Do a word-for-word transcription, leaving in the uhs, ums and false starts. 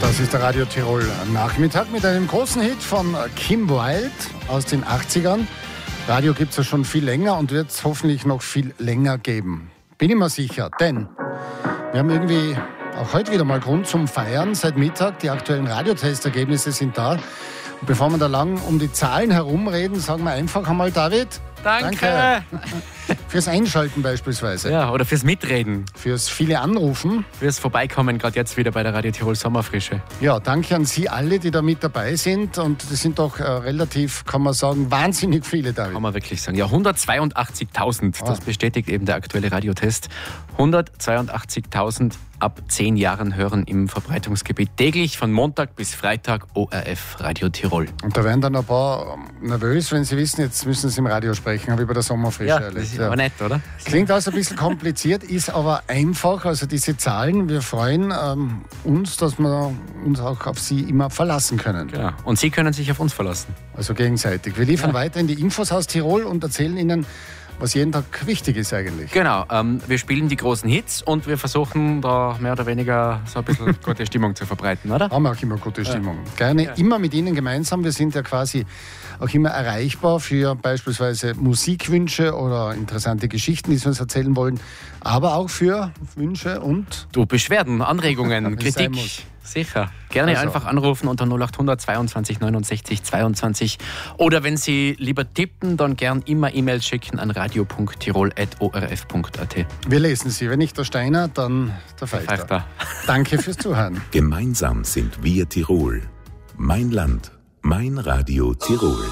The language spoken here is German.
Das ist der Radio Tirol Nachmittag mit einem großen Hit von Kim Wilde aus den achtzigern. Radio gibt es ja schon viel länger und wird es hoffentlich noch viel länger geben. Bin ich mir sicher, denn wir haben irgendwie auch heute wieder mal Grund zum Feiern. Seit Mittag, die aktuellen Radiotestergebnisse sind da. Und bevor wir da lang um die Zahlen herumreden, sagen wir einfach einmal, David. Danke. Danke. Fürs Einschalten beispielsweise. Ja, oder fürs Mitreden. Fürs viele Anrufen. Fürs Vorbeikommen, gerade jetzt wieder bei der Radio Tirol Sommerfrische. Ja, danke an Sie alle, die da mit dabei sind. Und das sind doch äh, relativ, kann man sagen, wahnsinnig viele, David. Kann man wirklich sagen. Ja, hundertzweiundachtzigtausend, Ah. das bestätigt eben der aktuelle Radiotest. hundertzweiundachtzigtausend ab zehn Jahren hören im Verbreitungsgebiet täglich von Montag bis Freitag O R F Radio Tirol. Und da werden dann ein paar nervös, wenn sie wissen, jetzt müssen sie im Radio sprechen, habe ich bei der Sommerfrische Ja, erlebt. das ist aber nett, oder? Klingt also ein bisschen kompliziert, ist aber einfach. Also diese Zahlen, wir freuen ähm, uns, dass wir uns auch auf Sie immer verlassen können. Genau. Und Sie können sich auf uns verlassen. Also gegenseitig. Wir liefern Ja. weiterhin die Infos aus Tirol und erzählen Ihnen, was jeden Tag wichtig ist eigentlich. Genau, ähm, wir spielen die großen Hits und wir versuchen da mehr oder weniger so ein bisschen gute Stimmung zu verbreiten, oder? Haben wir auch immer gute Stimmung. Gerne immer mit Ihnen gemeinsam. Wir sind ja quasi auch immer erreichbar für beispielsweise Musikwünsche oder interessante Geschichten, die Sie uns erzählen wollen, aber auch für Wünsche und Du, Beschwerden, Anregungen, Wie es sein Kritik. muss. Sicher. Gerne Also. einfach anrufen unter null acht hundert zweiundzwanzig neunundsechzig zweiundzwanzig. Oder wenn Sie lieber tippen, dann gern immer E-Mails schicken an radio punkt tirol at o r f punkt a t. wir lesen Sie. Wenn nicht der Steiner, dann der Fechter. Fechter. Danke fürs Zuhören. Gemeinsam sind wir Tirol. Mein Land, mein Radio Tirol.